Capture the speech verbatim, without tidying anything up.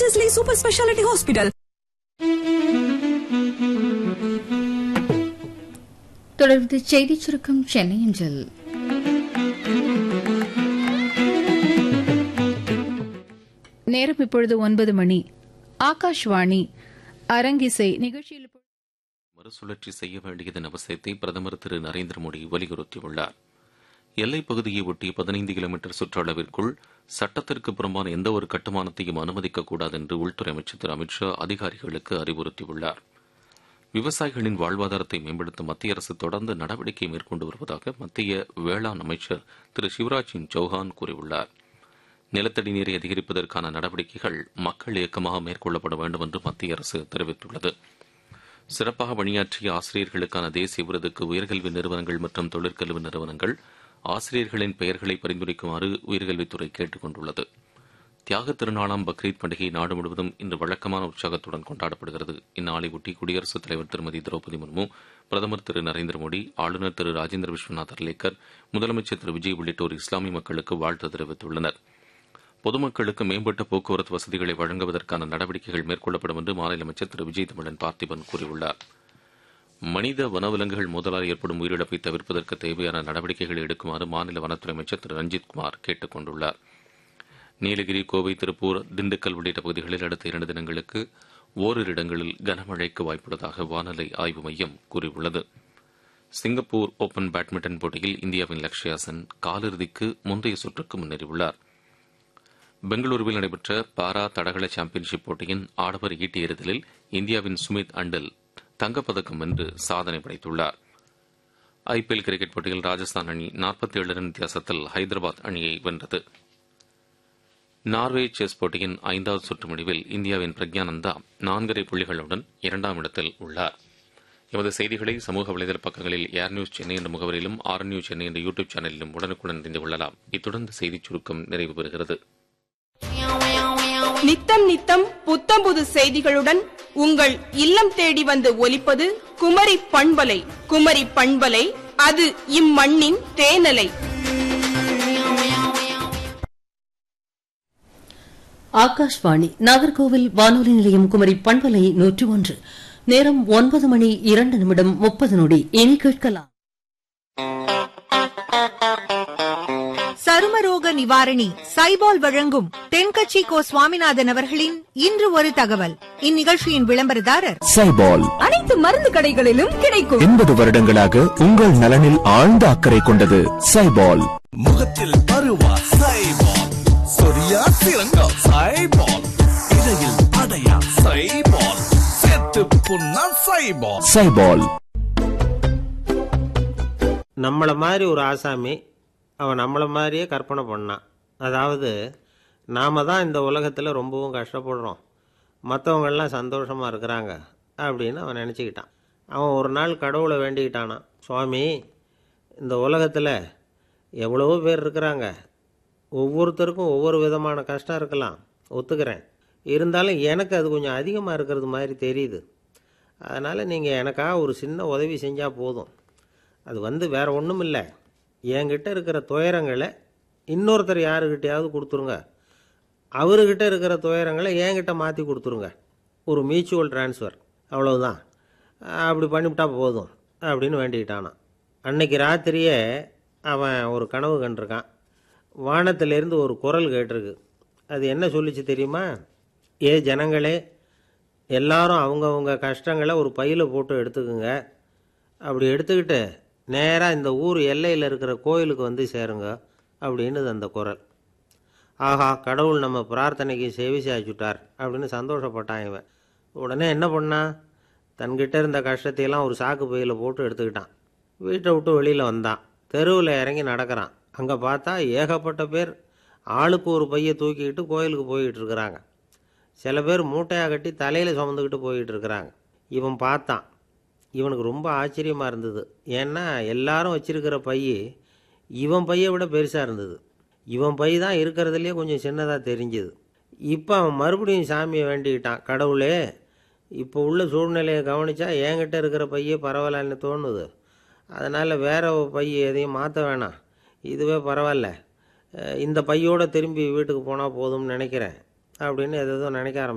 Pondicherry Super Speciality Hospital. தொடர்ந்து செய்தி சுருக்கம் சென்னை அஞ்சல். நேரம் இப்பொழுது ஒன்பது மணி. ஆகாஷ்வாணி அரங்கிசை நிகழ்ச்சியில் மறுசுழற்சி செய்ய வேண்டியதன் அவசியத்தை பிரதமர் திரு நரேந்திர மோடி வலியுறுத்தியுள்ளார். எல்லைப் பகுதியை ஒட்டி பதினைந்து கிலோமீட்டர் சுற்றளவிற்குள் சட்டத்திற்கு புறம்பான எந்த ஒரு கட்டுமானத்தையும் அனுமதிக்கக்கூடாது என்று உள்துறை அமைச்சர் திரு அமித் ஷா அதிகாரிகளுக்கு அறிவுறுத்தியுள்ளார். விவசாயிகளின் வாழ்வாதாரத்தை மேம்படுத்த மத்திய அரசு தொடர்ந்து நடவடிக்கை மேற்கொண்டு வருவதாக மத்திய வேளாண் அமைச்சர் திரு சிவராஜ் சிங் சௌஹான் கூறியுள்ளார். நிலத்தடி நீரை அதிகரிப்பதற்கான நடவடிக்கைகள் மக்கள் இயக்கமாக மேற்கொள்ளப்பட வேண்டும் என்று மத்திய அரசு தெரிவித்துள்ளது. சிறப்பாக பணியாற்றிய ஆசிரியர்களுக்கான தேசிய விருதுக்கு உயர்கல்வி நிறுவனங்கள் மற்றும் தொழிற்கல்வி நிறுவனங்கள் ஆசிரியர்களின் பெயர்களை பரிந்துரைக்குமாறு உயர்கல்வித்துறை கேட்டுக் கொண்டுள்ளது. தியாக திருநாளாம் பக்ரீத் பண்டிகை நாடு முழுவதும் இன்று வழக்கமான உற்சாகத்துடன் கொண்டாடப்படுகிறது. இந்நாளையொட்டி குடியரசுத் தலைவர் திருமதி திரௌபதி முர்மு, பிரதமர் திரு நரேந்திர மோடி, ஆளுநர் திரு ராஜேந்திர விஸ்வநாத் அர்லேக்கர், முதலமைச்சர் திரு விஜய் உள்ளிட்டோர் இஸ்லாமிய மக்களுக்கு வாழ்த்து தெரிவித்துள்ளனர். பொதுமக்களுக்கு மேம்பட்ட போக்குவரத்து வசதிகளை வழங்குவதற்கான நடவடிக்கைகள் மேற்கொள்ளப்படும் என்று மாநில அமைச்சர் திரு விஜய் தமிழன் பார்த்திபன் கூறியுள்ளார். மனித வனவிலங்குகள் மோதலால் ஏற்படும் உயிரிழப்பை தவிர்ப்பதற்கு தேவையான நடவடிக்கைகளை எடுக்குமாறு மாநில வனத்துறை அமைச்சர் திரு ரஞ்சித்குமார் கேட்டுக் கொண்டுள்ளார். நீலகிரி, கோவை, திருப்பூர், திண்டுக்கல் உள்ளிட்ட பகுதிகளில் அடுத்த இரண்டு தினங்களுக்கு ஓரிரு இடங்களில் கனமழைக்கு வாய்ப்புள்ளதாக வானிலை ஆய்வு மையம் கூறியுள்ளது. சிங்கப்பூர் ஓபன் பேட்மிண்டன் போட்டியில் இந்தியாவின் லக்ஷ்யா சென் காலிறுதிக்கு முந்தைய சுற்றுக்கு முன்னேறியுள்ளார். பெங்களூருவில் நடைபெற்ற பாரா தடகள சாம்பியன்ஷிப் போட்டியின் ஆடவர் ஈட்டி எறிதலில் இந்தியாவின் சுமித் அண்டல் தங்கப்பதக்கம் வென்று சாதனை படைத்துள்ளார். ஐபிஎல் கிரிக்கெட் போட்டியில் ராஜஸ்தான் அணி நாற்பத்தி ஏழு ரன் வித்தியாசத்தில் ஹைதராபாத் அணியை வென்றது. நார்வே செஸ் போட்டியின் ஐந்தாவது சுற்று முடிவில் இந்தியாவின் பிரக்யானந்தா நான்கரை புள்ளிகளுடன் இரண்டாம் இடத்தில் உள்ளார். எமது செய்திகளை சமூக வலைதள பக்கங்களில் ஏர் நியூஸ் சென்னை என்ற முகவரியிலும் ஆர் நியூஸ் சென்னை என்ற யூடியூப் சேனலிலும் உடனுக்குடன் அறிந்து கொள்ளலாம். இத்துடன் செய்திச் சுருக்கம் நிறைவு பெறுகிறது. நித்தம் நித்தம் புத்தம் புது செய்திகளுடன் உங்கள் இல்லம் தேடி வந்து ஒலிப்பது குமரி பண்பலை. குமரி பண்பலை, அது இம்மண்ணின் தேனலை. ஆகாஷ்வாணி நாகர்கோவில் வானொலி நிலையம் குமரி பண்பலை நூற்றி ஒன்று. நேரம் ஒன்பது மணி இரண்டு நிமிடம் முப்பது நொடி. இனி கேட்கலாம் சருமரோக நிவாரணி சைபால் வழங்கும் தென்கட்சி கோ சுவாமிநாதன் அவர்களின் இன்று ஒரு தகவல். இந்நிகழ்ச்சியின் விளம்பரதாரர் சைபால். அனைத்து மருந்து கடைகளிலும் கிடைக்கும். எண்பது வருடங்களாக உங்கள் நலனில் ஆழ்ந்த அக்கறை கொண்டது சைபால். முகத்தில் பருவா சைபால், சொரியா சிறங்கா சைபால், இடையில் அடையா சைபால், செத்து புண்ணா சைபால். சைபால். நம்மள மாதிரி ஒரு ஆசாமி அவன் நம்மளை மாதிரியே கற்பனை பண்ணான். அதாவது நாம் தான் இந்த உலகத்தில் ரொம்பவும் கஷ்டப்படுறோம், மற்றவங்கள்லாம் சந்தோஷமாக இருக்கிறாங்க அப்படின்னு அவன் நினச்சிக்கிட்டான். அவன் ஒரு நாள் கடவுளை வேண்டிக்கிட்டானான், சுவாமி, இந்த உலகத்தில் எவ்வளவோ பேர் இருக்கிறாங்க, ஒவ்வொருத்தருக்கும் ஒவ்வொரு விதமான கஷ்டம் இருக்கலாம், ஒத்துக்கிறேன். இருந்தாலும் எனக்கு அது கொஞ்சம் அதிகமாக இருக்கிறது மாதிரி தெரியுது. அதனால் நீங்கள் எனக்காக ஒரு சின்ன உதவி செஞ்சால் போதும். அது வந்து வேறு ஒன்றும் இல்லை, என்கிட்ட இருக்கிற துயரங்களை இன்னொருத்தர் யாருக்கிட்டையாவது கொடுத்துருங்க, அவர்கிட்ட இருக்கிற துயரங்களை என்கிட்ட மாற்றி கொடுத்துருங்க. ஒரு மியூச்சுவல் டிரான்ஸ்ஃபர், அவ்வளவுதான். அப்படி பண்ணிவிட்டா போதும் அப்படின்னு வேண்டிக்கிட்டானான். அன்னைக்கு ராத்திரியே அவன் ஒரு கனவு கண்டிருக்கான். வானத்திலேருந்து ஒரு குரல் கேட்டிருக்கு. அது என்ன சொல்லிச்சு தெரியுமா? ஏ ஜனங்களே, எல்லாரும் அவங்கவுங்க கஷ்டங்களை ஒரு பையில் போட்டு எடுத்துக்குங்க. அப்படி எடுத்துக்கிட்டு நேராக இந்த ஊர் எல்லையில் இருக்கிற கோயிலுக்கு வந்து சேருங்க அப்படின்னு அந்த குரல். ஆஹா, கடவுள் நம்ம பிரார்த்தனைக்கு செவி சாய்ச்சுட்டார் அப்படின்னு சந்தோஷப்பட்டான் இவன். உடனே என்ன பண்ணான்? தன்கிட்ட இருந்த கஷ்டத்தையெல்லாம் ஒரு சாக்கு பையில் போட்டு எடுத்துக்கிட்டான். வீட்டை விட்டு வெளியில் வந்தான். தெருவில் இறங்கி நடக்கிறான். அங்கே பார்த்தா ஏகப்பட்ட பேர் ஆளுக்கு ஒரு பையை தூக்கிக்கிட்டு கோயிலுக்கு போய்கிட்டு இருக்கிறாங்க. சில பேர் மூட்டையாக கட்டி தலையில் சுமந்துக்கிட்டு போய்கிட்டு இருக்கிறாங்க. இவன் பார்த்தான். இவனுக்கு ரொம்ப ஆச்சரியமாக இருந்தது. ஏன்னா எல்லாரும் வச்சிருக்கிற பை இவன் பையை விட பெருசாக இருந்தது. இவன் பை தான் இருக்கிறதுலே கொஞ்சம் சின்னதாக தெரிஞ்சுது. இப்போ அவன் மறுபடியும் சாமியை வேண்டிக்கிட்டான், கடவுளே, இப்போ உள்ள சூழ்நிலையை கவனித்தா என்கிட்ட இருக்கிற பையே பரவாயில்லன்னு தோணுது. அதனால் வேற பை எதையும் மாற்ற வேணாம், இதுவே பரவாயில்ல, இந்த பையோடு திரும்பி வீட்டுக்கு போனால் போதும்னு நினைக்கிறேன் அப்படின்னு எதோ நினைக்க ஆரம்பிச்சு.